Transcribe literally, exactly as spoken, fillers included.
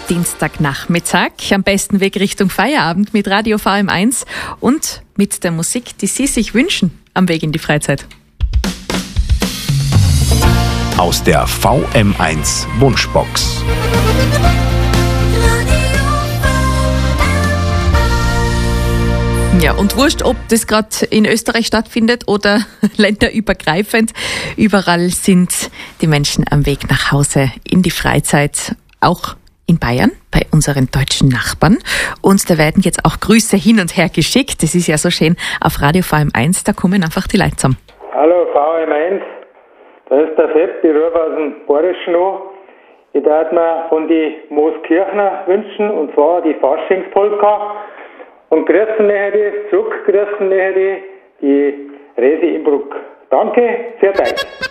Dienstagnachmittag, am besten Weg Richtung Feierabend mit Radio V M eins und mit der Musik, die Sie sich wünschen, am Weg in die Freizeit. Aus der V M eins Wunschbox. Ja, und wurscht, ob das gerade in Österreich stattfindet oder länderübergreifend, überall sind die Menschen am Weg nach Hause in die Freizeit, auch in Bayern, bei unseren deutschen Nachbarn. Und da werden jetzt auch Grüße hin und her geschickt. Das ist ja so schön auf Radio V M eins, da kommen einfach die Leute zusammen. Hallo V M eins, da ist der Sepp, ich rufe aus dem Bayerischen an. Ich darf mir von die Mooskirchner wünschen, und zwar die Faschingspolka. Und grüßen näher die, zurück grüßen näher die, die Resi Inbruck. Danke, sehr euch.